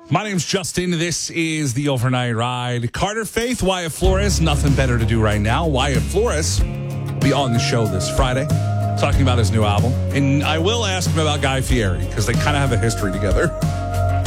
My name's Justin. This is the Overnight Ride. Carter Faith, Wyatt Flores, nothing better to do right now. Wyatt Flores will be on the show this Friday talking about his new album. And I will ask him about Guy Fieri because they kind of have a history together.